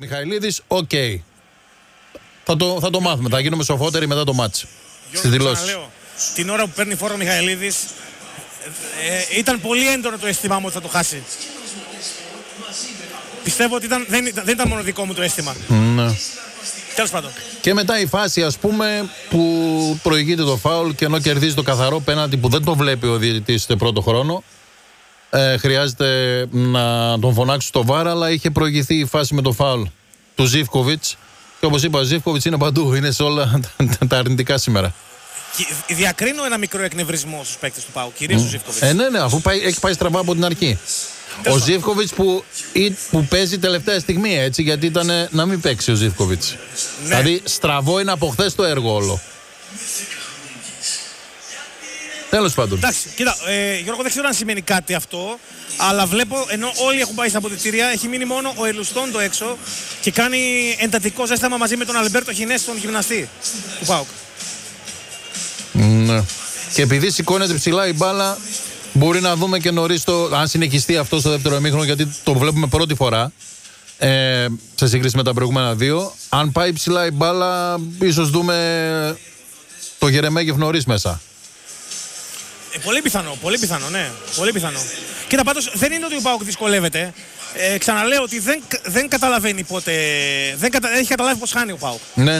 Μιχαηλίδης, οκ. Θα το μάθουμε, θα γίνουμε σοφότεροι μετά το μάτς. Στις δηλώσεις. Την ώρα που παίρνει φόρο ο Μιχαηλίδης, ήταν πολύ έντονο το αίσθημά μου ότι θα το χάσει. Πιστεύω ότι δεν ήταν μόνο δικό μου το αίσθημα. Ναι. Τέλος πάντων. Και μετά η φάση, ας πούμε, που προηγείται το φάουλ και ενώ κερδίζει το καθαρό πέναλτι που δεν το βλέπει ο διαιτητής στο πρώτο χρόνο, χρειάζεται να τον φωνάξει στο VAR, αλλά είχε προηγηθεί η φάση με το φάουλ του Ζίβκοβιτς. Και όπως είπα, ο Ζίβκοβιτς είναι παντού, είναι σε όλα τα αρνητικά σήμερα. Διακρίνω ένα μικρό εκνευρισμό στους παίκτες του ΠΑΟΚ, κυρίως ο Ζίβκοβιτς. Ναι, αφού έχει πάει στραβά από την αρχή. Ο Ζίβκοβιτς που παίζει τελευταία στιγμή, έτσι, γιατί ήταν να μην παίξει ο Ζίβκοβιτς. Ναι. Δηλαδή στραβό είναι από χθες το έργο όλο. Τέλος πάντων. Εντάξει, κοίτα, Γιώργο, δεν ξέρω αν σημαίνει κάτι αυτό, αλλά βλέπω ενώ όλοι έχουν πάει στα αποδυτήρια, έχει μείνει μόνο ο Ελουστόντο έξω και κάνει εντατικό ζέσταμα μαζί με τον Αλμπέρτο Χινές, τον γυμναστή του ΠΑΟΚ. Ναι. Και επειδή σηκώνεται ψηλά η μπάλα, μπορεί να δούμε και νωρίς αν συνεχιστεί αυτό στο δεύτερο ημίχρονο, γιατί το βλέπουμε πρώτη φορά σε σύγκριση με τα προηγούμενα δύο. Αν πάει ψηλά η μπάλα, ίσως δούμε το Γερεμέγεφ νωρίς μέσα. Πολύ πιθανό, ναι. Πολύ πιθανό. Κοίτα, πάντως δεν είναι ότι ο ΠΑΟΚ δυσκολεύεται. Ξαναλέω ότι δεν καταλαβαίνει πότε. Δεν έχει καταλάβει πως χάνει ο ΠΑΟΚ. Ναι.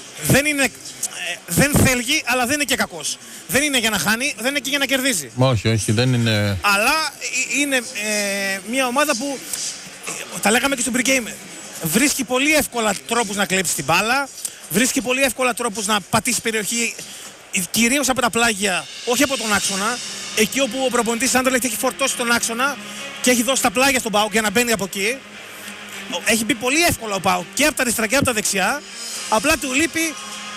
Δεν θέλει, αλλά δεν είναι και κακός. Δεν είναι για να χάνει, δεν είναι και για να κερδίζει. Όχι, δεν είναι. Αλλά είναι μια ομάδα που, τα λέγαμε και στο pre-game, βρίσκει πολύ εύκολα τρόπους να κλέψει την μπάλα, βρίσκει πολύ εύκολα τρόπους να πατήσει περιοχή, κυρίως από τα πλάγια, όχι από τον άξονα. Εκεί όπου ο προπονητής Άντερλεχτ έχει φορτώσει τον άξονα και έχει δώσει τα πλάγια στον ΠΑΟΚ για να μπαίνει από εκεί. Έχει μπει πολύ εύκολα ο ΠΑΟΚ και από τα αριστερά και από τα δεξιά. Απλά του λείπει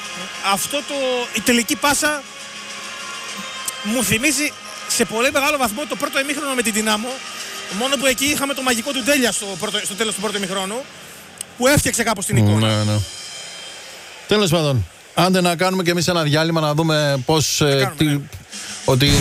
η τελική πάσα. Μου θυμίζει σε πολύ μεγάλο βαθμό το πρώτο ημίχρονο με την Δυνάμο. Μόνο που εκεί είχαμε το μαγικό του Ντέλια στο τέλος του πρώτου ημιχρόνου, που έφτιαξε κάπως την εικόνα. Ναι. Τέλος πάντων, άντε να κάνουμε και εμείς ένα διάλειμμα να δούμε πώς ότι